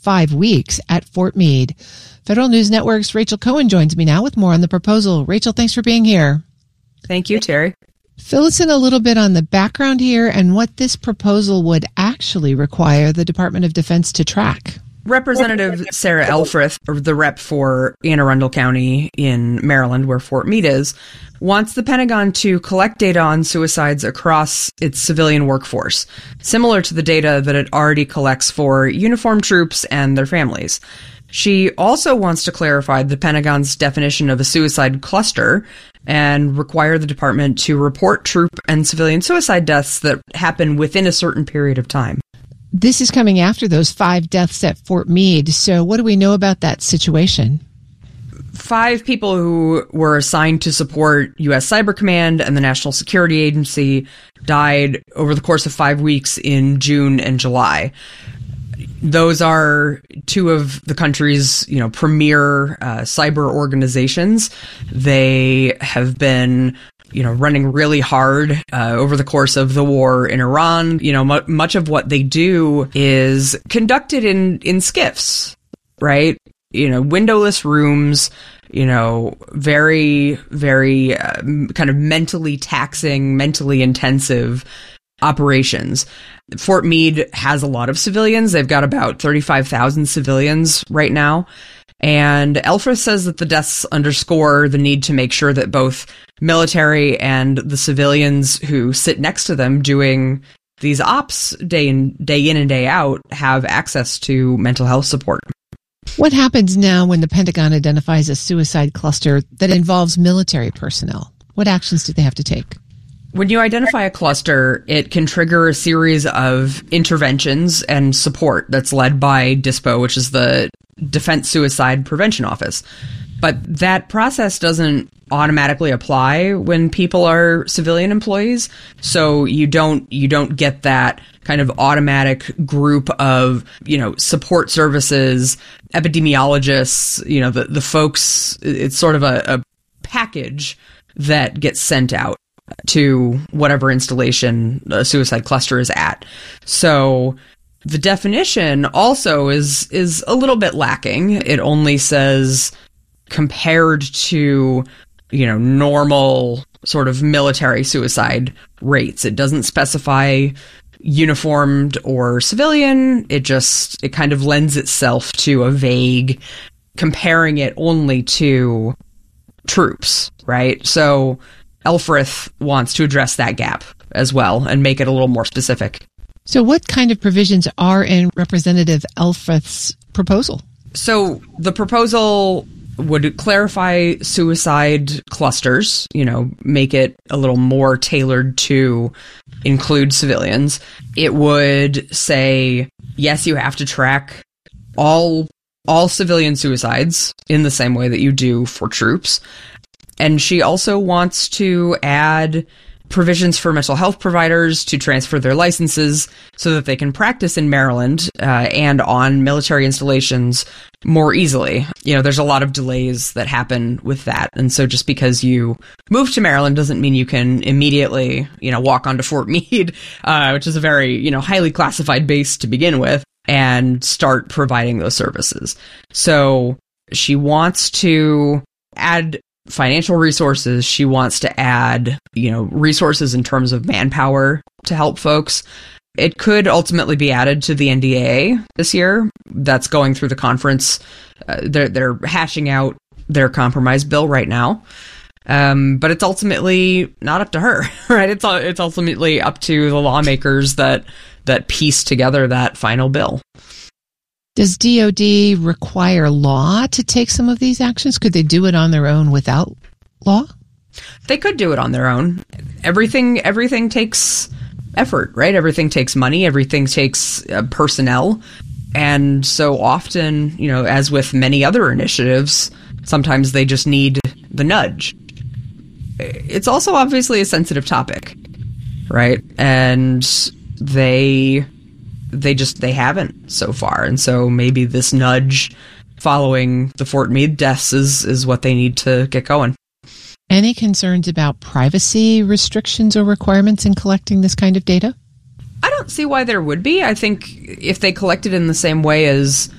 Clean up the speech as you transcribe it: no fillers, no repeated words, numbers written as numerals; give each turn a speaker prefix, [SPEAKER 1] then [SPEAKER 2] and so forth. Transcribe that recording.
[SPEAKER 1] 5 weeks at Fort Meade. Federal News Network's Rachel Cohen joins me now with more on the proposal. Rachel, thanks for being here.
[SPEAKER 2] Thank you, Terry.
[SPEAKER 1] Fill us in a little bit on the background here and what this proposal would actually require the Department of Defense to track.
[SPEAKER 2] Representative Sarah Elfreth, the rep for Anne Arundel County in Maryland, where Fort Meade is, wants the Pentagon to collect data on suicides across its civilian workforce, similar to the data that it already collects for uniformed troops and their families. She also wants to clarify the Pentagon's definition of a suicide cluster and require the department to report troop and civilian suicide deaths that happen within a certain period of time.
[SPEAKER 1] This is coming after those 5 deaths at Fort Meade. So what do we know about that situation?
[SPEAKER 2] 5 people who were assigned to support U.S. Cyber Command and the National Security Agency died over the course of 5 weeks in June and July. Those are 2 of the country's, premier cyber organizations. They have been, running really hard over the course of the war in Iran. Much of what they do is conducted in SCIFs, right? Windowless rooms, very, very kind of mentally taxing, mentally intensive operations. Fort Meade has a lot of civilians. They've got about 35,000 civilians right now. And Elfreth says that the deaths underscore the need to make sure that both military and the civilians who sit next to them doing these ops day in and day out have access to mental health support.
[SPEAKER 1] What happens now when the Pentagon identifies a suicide cluster that involves military personnel? What actions do they have to take?
[SPEAKER 2] When you identify a cluster, it can trigger a series of interventions and support that's led by DISPO, which is the Defense Suicide Prevention Office. But that process doesn't automatically apply when people are civilian employees. So you don't get that kind of automatic group of, support services, epidemiologists, the folks. It's sort of a package that gets sent out to whatever installation a suicide cluster is at. So the definition also is a little bit lacking. It only says compared to, normal sort of military suicide rates. It doesn't specify uniformed or civilian. It kind of lends itself to a vague comparing it only to troops, right? So Elfreth wants to address that gap as well and make it a little more specific.
[SPEAKER 1] So what kind of provisions are in Representative Elfreth's proposal?
[SPEAKER 2] So the proposal would clarify suicide clusters, make it a little more tailored to include civilians. It would say, yes, you have to track all civilian suicides in the same way that you do for troops. And she also wants to add provisions for mental health providers to transfer their licenses so that they can practice in Maryland and on military installations more easily. There's a lot of delays that happen with that. And so just because you move to Maryland doesn't mean you can immediately, walk onto Fort Meade, which is a very, highly classified base to begin with, and start providing those services. So she wants to add financial resources. She wants to add, resources in terms of manpower to help folks. It could ultimately be added to the NDAA this year. That's going through the conference. They're hashing out their compromise bill right now. But it's ultimately not up to her, right? It's ultimately up to the lawmakers that piece together that final bill.
[SPEAKER 1] Does DOD require law to take some of these actions? Could they do it on their own without law?
[SPEAKER 2] They could do it on their own. Everything takes effort, right? Everything takes money. Everything takes personnel. And so often, as with many other initiatives, sometimes they just need the nudge. It's also obviously a sensitive topic, right? And they haven't so far. And so maybe this nudge following the Fort Meade deaths is what they need to get going.
[SPEAKER 1] Any concerns about privacy restrictions or requirements in collecting this kind of data?
[SPEAKER 2] I don't see why there would be. I think if they collect it in the same way as